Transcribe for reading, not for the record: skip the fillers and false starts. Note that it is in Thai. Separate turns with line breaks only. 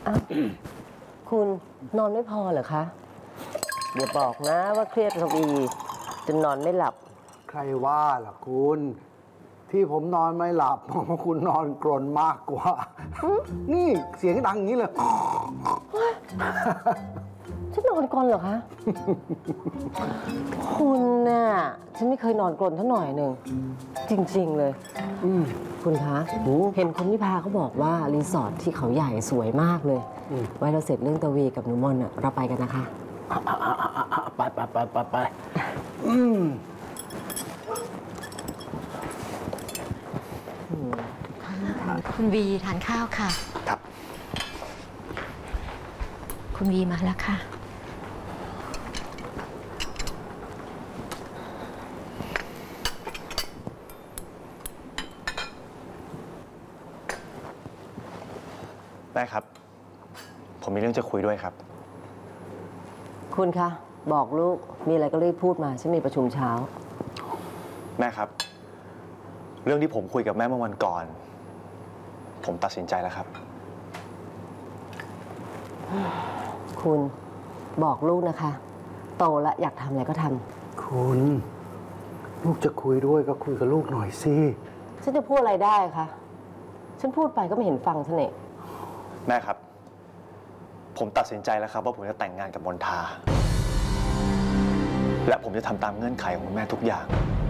คุณนอนไม่พอเหรอคะอย่าบอกนะว่าเครียดทวีจนนอนไม่หลับ
ใครว่าล่ะคุณที่ผมนอนไม่หลับเพราะคุณนอนกรนมากกว่านี่เสียงดังอย่างนี้เลย
ฉันนอนกรนเหรอคะ คุณน่ะฉันไม่เคยนอนกรนเท่าหน่อยหนึ่งจริงๆเลยคุณคะเห็นคุณนิพาเขาบอกว่ารีสอร์ทที่เขาใหญ่สวยมากเลยไว้เราเสร็จเรื่องตะวีกับหนูมอนเราไปกันนะคะ
ไป
คุณวีทานข้าวค่ะ
ครับ
คุณวีมาแล้วค่ะ
แม่ครับผมมีเรื่องจะคุยด้วยครับ
คุณคะบอกลูกมีอะไรก็รีบพูดมาฉันมีประชุมเช้า
แม่ครับเรื่องที่ผมคุยกับแม่เมื่อวันก่อนผมตัดสินใจแล้วครับ
คุณบอกลูกนะคะโตแล้วอยากทำอะไรก็ท
ำคุณลูกจะคุยด้วยก็คุยกับลูกหน่อยสิ
ฉันจะพูดอะไรได้คะฉันพูดไปก็ไม่เห็นฟังฉันเอง
แม่ครับผมตัดสินใจแล้วครับว่าผมจะแต่งงานกับมนทาและผมจะทำตามเงื่อนไขของแม่ทุกอย่าง